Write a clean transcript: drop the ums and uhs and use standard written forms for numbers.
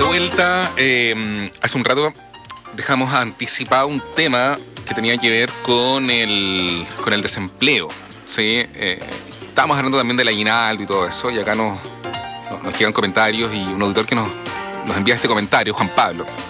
vuelta. Hace un rato dejamos anticipado un tema que tenía que ver con el desempleo, ¿sí? Estábamos hablando también del aguinaldo y todo eso, y acá nos llegan comentarios y un auditor que nos envía este comentario, Juan Pablo.